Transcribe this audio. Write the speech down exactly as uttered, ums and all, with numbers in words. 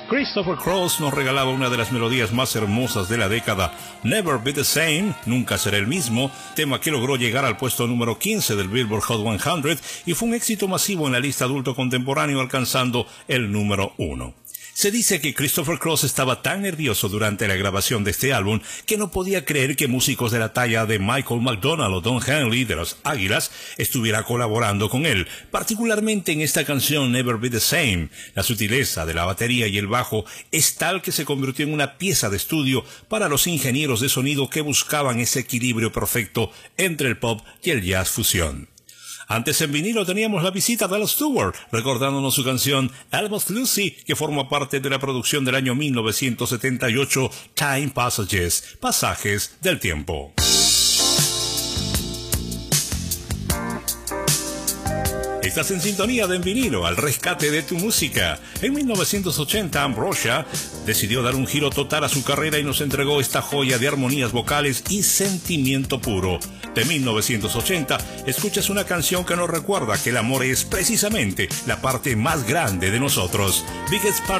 Christopher Cross nos regalaba una de las melodías más hermosas de la década, Never Be the Same, Nunca Será el Mismo, tema que logró llegar al puesto número quince del Billboard Hot cien y fue un éxito masivo en la lista adulto contemporáneo, alcanzando el número uno. Se dice que Christopher Cross estaba tan nervioso durante la grabación de este álbum que no podía creer que músicos de la talla de Michael McDonald o Don Henley de los Águilas estuviera colaborando con él, particularmente en esta canción Never Be the Same. La sutileza de la batería y el bajo es tal que se convirtió en una pieza de estudio para los ingenieros de sonido que buscaban ese equilibrio perfecto entre el pop y el jazz fusión. Antes en vinilo teníamos la visita de Al Stewart, recordándonos su canción Almost Lucy, que forma parte de la producción del año mil novecientos setenta y ocho, Time Passages, Pasajes del Tiempo. Estás en sintonía de En Vinilo, al rescate de tu música. En mil novecientos ochenta, Ambrosia decidió dar un giro total a su carrera y nos entregó esta joya de armonías vocales y sentimiento puro. De mil novecientos ochenta, escuchas una canción que nos recuerda que el amor es precisamente la parte más grande de nosotros. Biggest Part